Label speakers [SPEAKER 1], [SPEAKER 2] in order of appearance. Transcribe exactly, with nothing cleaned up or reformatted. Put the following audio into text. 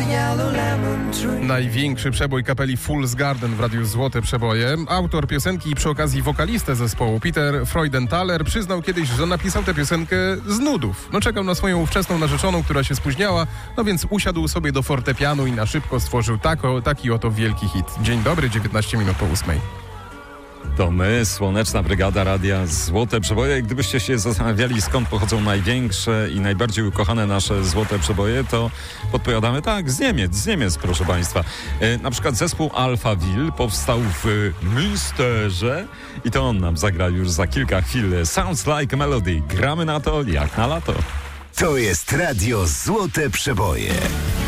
[SPEAKER 1] Największy przebój kapeli Fool's Garden w radiu Złote Przeboje. Autor piosenki i przy okazji wokalistę zespołu Peter Freudenthaler przyznał kiedyś, że napisał tę piosenkę z nudów. No czekał na swoją ówczesną narzeczoną, która się spóźniała, no więc usiadł sobie do fortepianu i na szybko stworzył tako, taki oto wielki hit. Dzień dobry, dziewiętnaście minut po ósmej.
[SPEAKER 2] To my, Słoneczna Brygada Radia Złote Przeboje. I gdybyście się zastanawiali, skąd pochodzą największe i najbardziej ukochane nasze Złote Przeboje, to podpowiadamy tak, z Niemiec, z Niemiec, proszę Państwa. E, na przykład zespół Alphaville powstał w Münsterze i to on nam zagra już za kilka chwil. Sounds Like a Melody. Gramy na to jak na lato.
[SPEAKER 3] To jest Radio Złote Przeboje.